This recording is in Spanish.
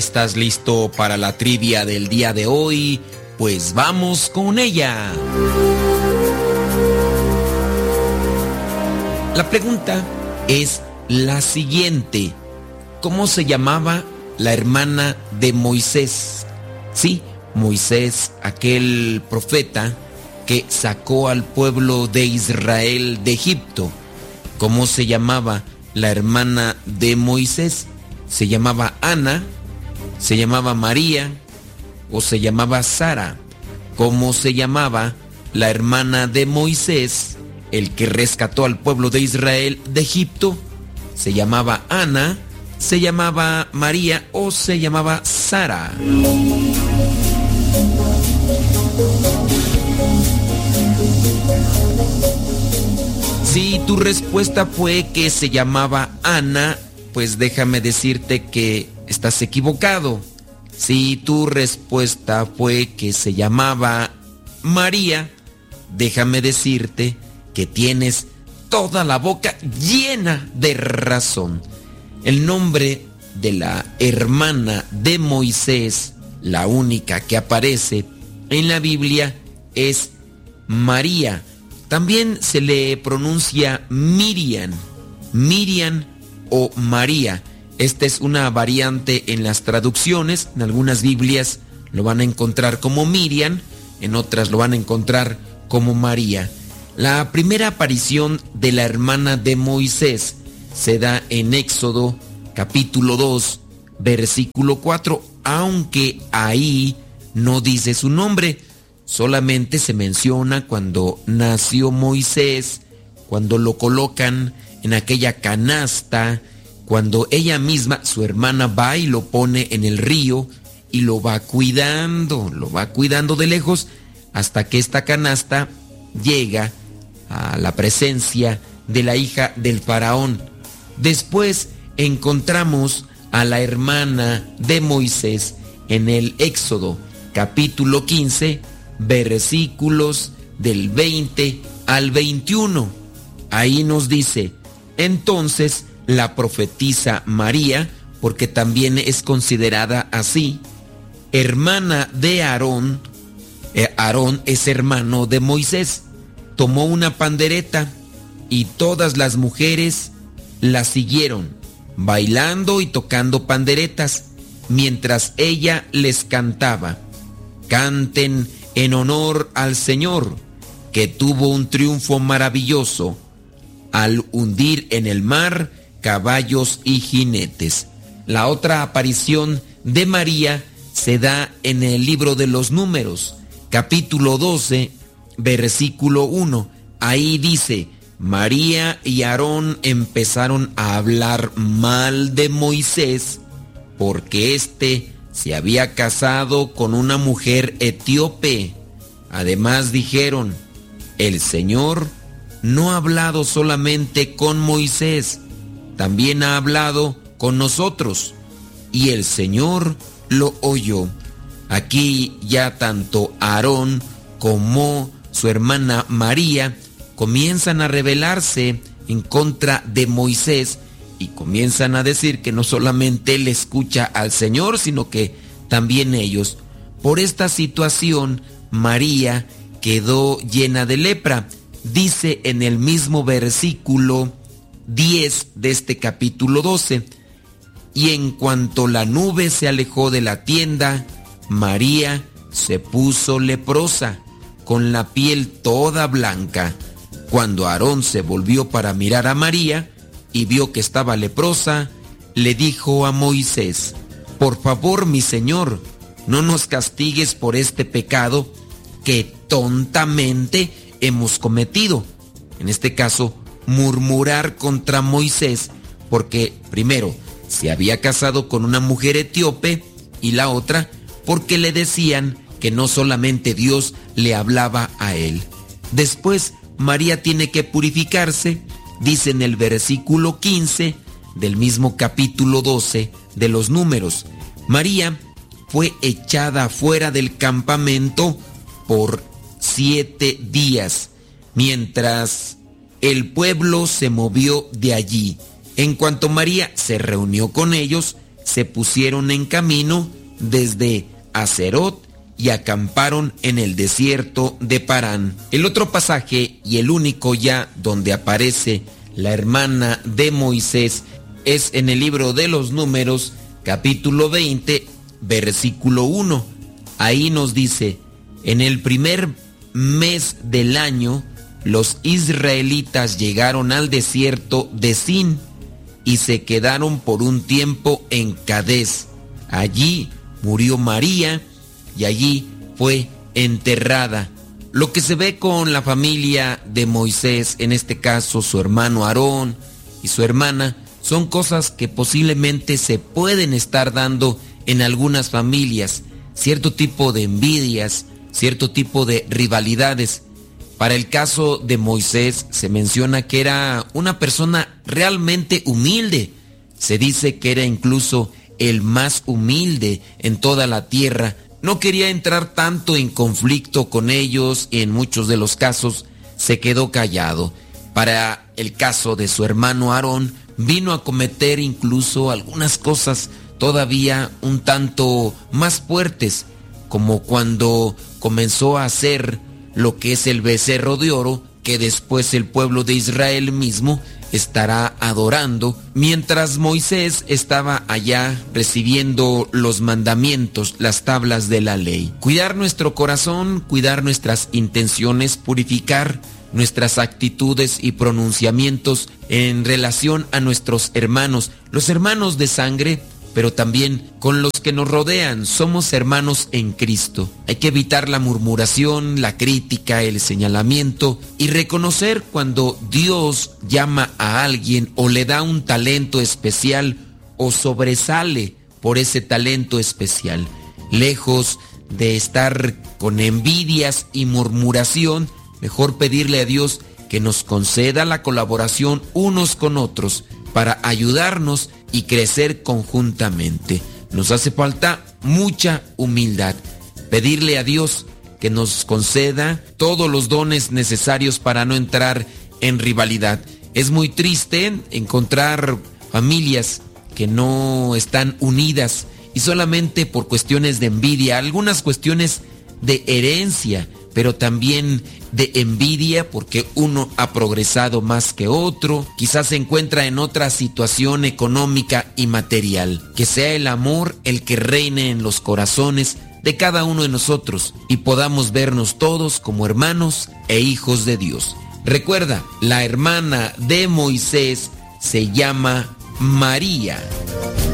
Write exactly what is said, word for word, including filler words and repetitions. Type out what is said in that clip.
¿Estás listo para la trivia del día de hoy? Pues vamos con ella. La pregunta es la siguiente. ¿Cómo se llamaba la hermana de Moisés? Sí, Moisés, aquel profeta que sacó al pueblo de Israel de Egipto. ¿Cómo se llamaba la hermana de Moisés? ¿Se llamaba Ana? ¿Se llamaba María? ¿O se llamaba Sara? ¿Cómo se llamaba la hermana de Moisés, el que rescató al pueblo de Israel de Egipto? ¿Se llamaba Ana? ¿Se llamaba María? ¿O se llamaba Sara? Si tu respuesta fue que se llamaba Ana, pues déjame decirte que estás equivocado. Si tu respuesta fue que se llamaba María, déjame decirte que tienes toda la boca llena de razón. El nombre de la hermana de Moisés, la única que aparece en la Biblia, es María. También se le pronuncia Miriam, Miriam o María. Esta es una variante en las traducciones. En algunas Biblias lo van a encontrar como Miriam, en otras lo van a encontrar como María. La primera aparición de la hermana de Moisés se da en Éxodo capítulo dos, versículo cuatro, aunque ahí no dice su nombre. Solamente se menciona cuando nació Moisés, cuando lo colocan en aquella canasta, cuando ella misma, su hermana, va y lo pone en el río y lo va cuidando, lo va cuidando de lejos hasta que esta canasta llega a la presencia de la hija del faraón. Después encontramos a la hermana de Moisés en el Éxodo capítulo quince, versículos del veinte al veintiuno. Ahí nos dice: entonces la profetisa María, porque también es considerada así, hermana de Aarón, eh, Aarón es hermano de Moisés, tomó una pandereta y todas las mujeres la siguieron, bailando y tocando panderetas, mientras ella les cantaba: canten en honor al Señor, que tuvo un triunfo maravilloso al hundir en el mar caballos y jinetes. La otra aparición de María se da en el libro de los Números, capítulo doce, versículo uno. Ahí dice: María y Aarón empezaron a hablar mal de Moisés porque éste se había casado con una mujer etíope. Además dijeron: el Señor no ha hablado solamente con Moisés, también ha hablado con nosotros, y el Señor lo oyó. Aquí ya tanto Aarón como su hermana María comienzan a rebelarse en contra de Moisés y comienzan a decir que no solamente él escucha al Señor, sino que también ellos. Por esta situación, María quedó llena de lepra. Dice en el mismo versículo diez de este capítulo doce: y en cuanto la nube se alejó de la tienda, María se puso leprosa, con la piel toda blanca. Cuando Aarón se volvió para mirar a María y vio que estaba leprosa, le dijo a Moisés: por favor, mi señor, no nos castigues por este pecado que tontamente hemos cometido. En este caso, murmurar contra Moisés, porque primero se había casado con una mujer etíope y la otra porque le decían que no solamente Dios le hablaba a él. Después, María tiene que purificarse, dice en el versículo quince del mismo capítulo doce de los Números. María fue echada fuera del campamento por siete días, mientras el pueblo se movió de allí. En cuanto María se reunió con ellos, se pusieron en camino desde Hazerot y acamparon en el desierto de Parán. El otro pasaje, y el único ya donde aparece la hermana de Moisés, es en el libro de los Números, capítulo veinte, versículo uno. Ahí nos dice: en el primer mes del año, los israelitas llegaron al desierto de Sin y se quedaron por un tiempo en Cadés. Allí murió María y allí fue enterrada. Lo que se ve con la familia de Moisés, en este caso su hermano Aarón y su hermana, son cosas que posiblemente se pueden estar dando en algunas familias. Cierto tipo de envidias, cierto tipo de rivalidades. Para el caso de Moisés se menciona que era una persona realmente humilde. Se dice que era incluso el más humilde en toda la tierra. No quería entrar tanto en conflicto con ellos y en muchos de los casos se quedó callado. Para el caso de su hermano Aarón, vino a cometer incluso algunas cosas todavía un tanto más fuertes, como cuando comenzó a hacer lo que es el becerro de oro, que después el pueblo de Israel mismo estará adorando, mientras Moisés estaba allá recibiendo los mandamientos, las tablas de la ley. Cuidar nuestro corazón, cuidar nuestras intenciones, purificar nuestras actitudes y pronunciamientos en relación a nuestros hermanos, los hermanos de sangre, pero también con los que nos rodean. Somos hermanos en Cristo. Hay que evitar la murmuración, la crítica, el señalamiento y reconocer cuando Dios llama a alguien o le da un talento especial o sobresale por ese talento especial. Lejos de estar con envidias y murmuración, mejor pedirle a Dios que nos conceda la colaboración unos con otros para ayudarnos y crecer conjuntamente. Nos hace falta mucha humildad. Pedirle a Dios que nos conceda todos los dones necesarios para no entrar en rivalidad. Es muy triste encontrar familias que no están unidas y solamente por cuestiones de envidia, algunas cuestiones de herencia, pero también de envidia porque uno ha progresado más que otro, quizás se encuentra en otra situación económica y material. Que sea el amor el que reine en los corazones de cada uno de nosotros y podamos vernos todos como hermanos e hijos de Dios. Recuerda, la hermana de Moisés se llama María.